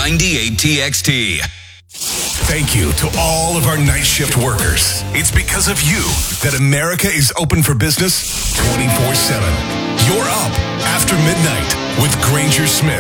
98 TXT. Thank you to all of our night shift workers. It's because of you that America is open for business 24/7. You're up after midnight with Granger Smith.